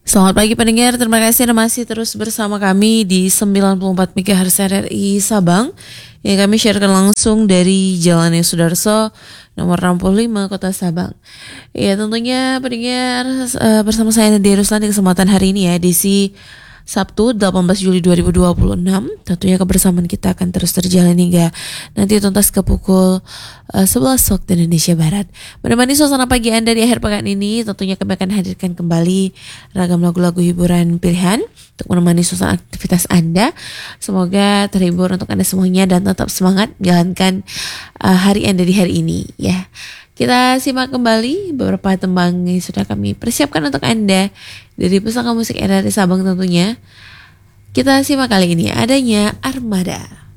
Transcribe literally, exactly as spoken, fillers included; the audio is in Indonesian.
Selamat pagi pendengar, terima kasih Anda masih terus bersama kami di sembilan puluh empat MHz R R I Sabang yang kami sharekan langsung dari Jalan Sudarso nomor enam puluh lima Kota Sabang. Ya tentunya pendengar uh, bersama saya Nadia Ruslan di kesempatan hari ini ya, edisi Sabtu delapan belas Juli dua ribu dua puluh enam. Tentunya kebersamaan kita akan terus terjalin hingga nanti tuntas ke pukul uh, sebelas waktu Indonesia Barat. Menemani suasana pagi Anda di akhir pekan ini, tentunya kami akan hadirkan kembali ragam lagu-lagu hiburan pilihan untuk menemani suasana aktivitas Anda. Semoga terhibur untuk Anda semuanya dan tetap semangat menjalankan uh, hari Anda di hari ini ya. Kita simak kembali beberapa tembang yang sudah kami persiapkan untuk Anda dari Pusaka Musik R R I Sabang tentunya. Kita simak kali ini adanya Armada.